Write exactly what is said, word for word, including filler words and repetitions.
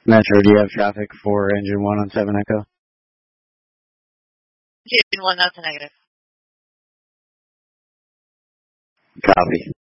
Metro, do you have traffic for engine one on seven Echo? Engine one, that's a negative. Copy.